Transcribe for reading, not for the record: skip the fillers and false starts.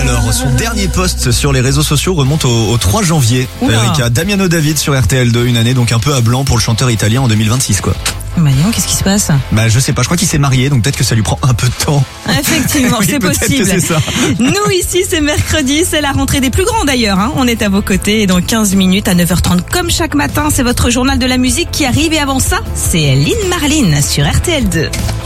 Alors, son dernier post sur les réseaux sociaux remonte au 3 janvier. Avec Damiano David sur RTL2, une année donc un peu à blanc pour le chanteur italien en 2026 quoi. Marion, qu'est-ce qui se passe? Je sais pas, je crois qu'il s'est marié, donc peut-être que ça lui prend un peu de temps. Effectivement, Oui, c'est peut-être possible. que c'est ça. Nous ici, c'est mercredi, c'est la rentrée des plus grands d'ailleurs. On est à vos côtés et dans 15 minutes à 9h30 comme chaque matin, c'est votre journal de la musique qui arrive et avant ça, c'est Lynn Marlin sur RTL2.